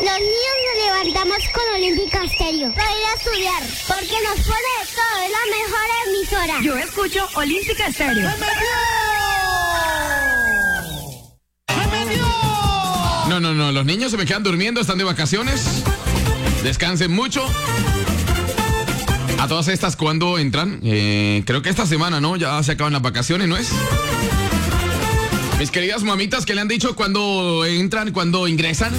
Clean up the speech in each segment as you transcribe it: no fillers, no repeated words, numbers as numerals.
Los niños nos levantamos con Olímpica Estéreo para ir a estudiar, porque nos pone de todo, es la mejor emisora. Yo escucho Olímpica Estéreo. No, los niños se me quedan durmiendo, están de vacaciones. Descansen mucho. A todas estas, ¿cuándo entran? Creo que esta semana, ¿no? Ya se acaban las vacaciones, ¿no es? Mis queridas mamitas, ¿qué le han dicho cuando entran, cuando ingresan?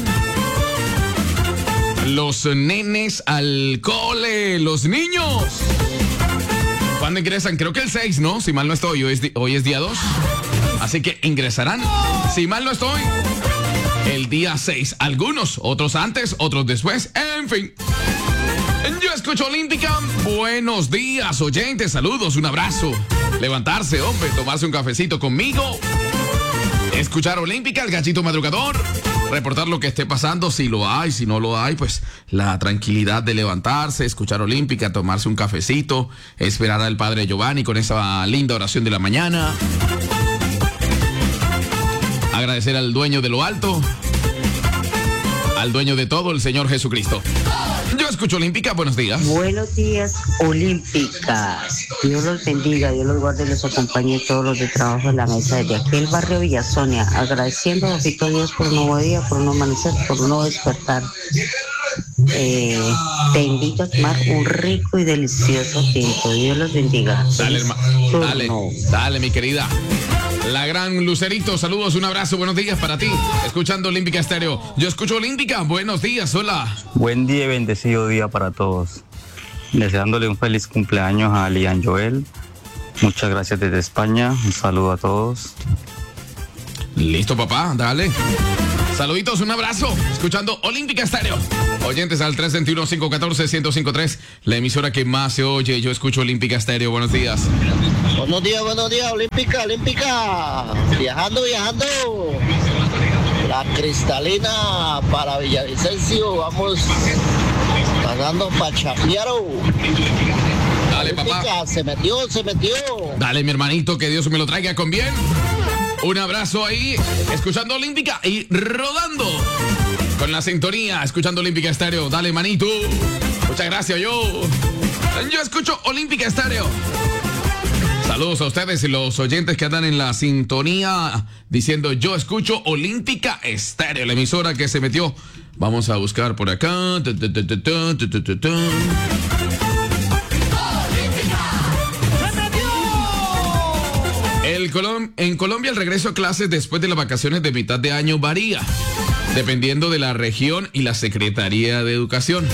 Los nenes al cole, los niños. ¿Cuándo ingresan? Creo que el 6, ¿no? Si mal no estoy, hoy es día 2. Así que ingresarán, si mal no estoy, el día 6. Algunos, otros antes, otros después, en fin. Yo escucho Olímpica. Buenos días, oyentes, saludos, un abrazo. Levantarse, hombre, tomarse un cafecito conmigo. Escuchar Olímpica, el gallito madrugador. Reportar lo que esté pasando, si lo hay, si no lo hay, pues la tranquilidad de levantarse, escuchar Olímpica, tomarse un cafecito, esperar al padre Giovanni con esa linda oración de la mañana. Agradecer al dueño de lo alto, al dueño de todo, el Señor Jesucristo. Yo escucho Olímpica, buenos días. Buenos días, Olímpica. Dios los bendiga, Dios los guarde y los acompañe todos los de trabajo en la mesa desde aquí el barrio Villa Sonia, agradeciendo a Dios por un nuevo día, por un amanecer, por un nuevo despertar. Te invito a tomar un rico y delicioso tinto. Dios los bendiga. Dale, mi querida. La gran Lucerito, saludos, un abrazo, buenos días para ti. Escuchando Olímpica Estéreo. Yo escucho Olímpica, buenos días, hola. Buen día y bendecido día para todos. Deseándole un feliz cumpleaños a Lian Joel. Muchas gracias desde España. Un saludo a todos. Listo, papá, dale. Saluditos, un abrazo. Escuchando Olímpica Estéreo. Oyentes al 321-514-1053. La emisora que más se oye. Yo escucho Olímpica Estéreo. Buenos días. Buenos días, Olímpica. Viajando. La Cristalina para Villavicencio. Vamos pasando para Chapiaro. Dale, Olímpica, papá. Se metió. Dale, mi hermanito, que Dios me lo traiga con bien. Un abrazo ahí, escuchando Olímpica y rodando con la sintonía, escuchando Olímpica Estéreo. Dale, manito. Muchas gracias, yo escucho Olímpica Estéreo. Saludos a ustedes y los oyentes que andan en la sintonía diciendo yo escucho Olímpica Estéreo, la emisora que se metió. Vamos a buscar por acá. En Colombia el regreso a clases después de las vacaciones de mitad de año varía, dependiendo de la región y la Secretaría de Educación.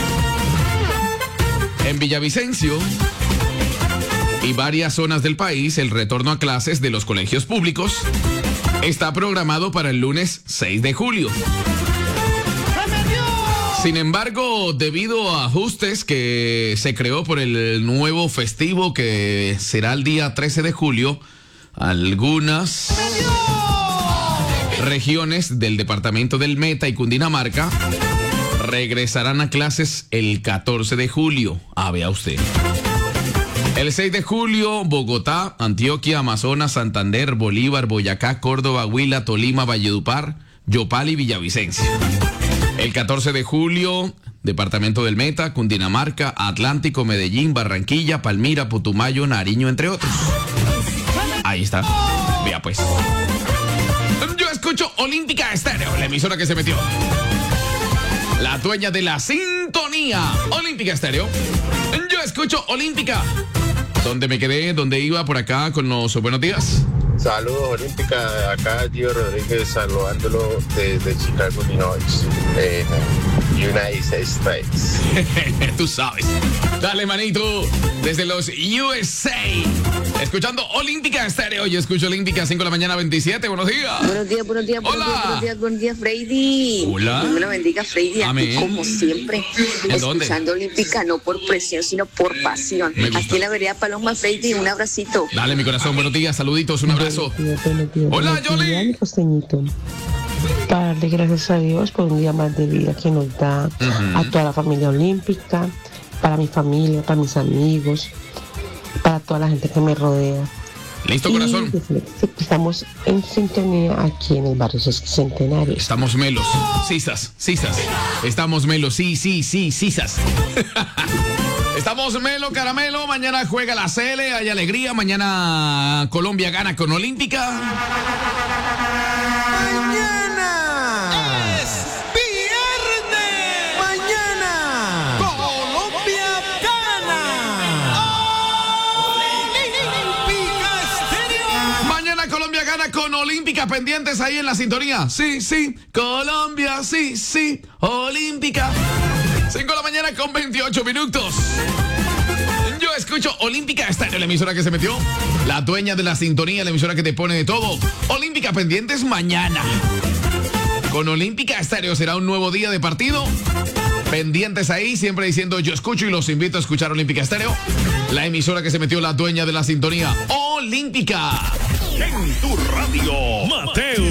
En Villavicencio y varias zonas del país, el retorno a clases de los colegios públicos está programado para el lunes 6 de julio. Sin embargo, debido a ajustes que se creó por el nuevo festivo que será el día 13 de julio, algunas regiones del departamento del Meta y Cundinamarca regresarán a clases el 14 de julio. Vea usted. El 6 de julio, Bogotá, Antioquia, Amazonas, Santander, Bolívar, Boyacá, Córdoba, Huila, Tolima, Valledupar, Yopal y Villavicencio. El 14 de julio, departamento del Meta, Cundinamarca, Atlántico, Medellín, Barranquilla, Palmira, Putumayo, Nariño, entre otros. Ahí está. Vea pues. Yo escucho Olímpica Estéreo, la emisora que se metió. La dueña de la sintonía. Olímpica Estéreo. Yo escucho Olímpica. ¿Dónde me quedé? ¿Dónde iba? Por acá con los buenos días. Saludos, Olímpica. Acá Gio Rodríguez saludándolo desde Chicago, Illinois, United States. Tú sabes. Dale, manito. Desde los USA. Escuchando Olímpica Estéreo. Yo escucho Olímpica, 5 de la mañana, 27. Buenos días. Buenos días, Freddy. Hola. Dios me lo bendiga, Freddy. Amén. Aquí, como siempre, escuchando Olímpica, no por presión, sino por pasión. Aquí en la vereda Paloma, Freddy, un abracito. Dale, mi corazón. Buenos días, saluditos, un abrazo. Hola, Yoli. Para darle gracias a Dios por un día más de vida que nos da a toda la familia olímpica, para mi familia, para mis amigos, para toda la gente que me rodea. Listo, corazón. Estamos en sintonía aquí en el barrio Centenario. Estamos melos. Sisas. Estamos melos. Sí, sisas. Estamos melo, caramelo. Mañana juega la CL, hay alegría. Mañana Colombia gana con Olímpica. Mañana es viernes. Mañana Colombia gana. Olímpica Estéreo. Mañana Colombia gana con Olímpica. Pendientes ahí en la sintonía. Sí. Colombia, sí. Olímpica. 5 de la mañana con 28 minutos. Yo escucho Olímpica Estéreo, la emisora que se metió. La dueña de la sintonía, la emisora que te pone de todo. Olímpica, pendientes mañana. Con Olímpica Estéreo será un nuevo día de partido. Pendientes ahí, siempre diciendo yo escucho y los invito a escuchar Olímpica Estéreo. La emisora que se metió, la dueña de la sintonía. Olímpica. En tu radio, Mateo.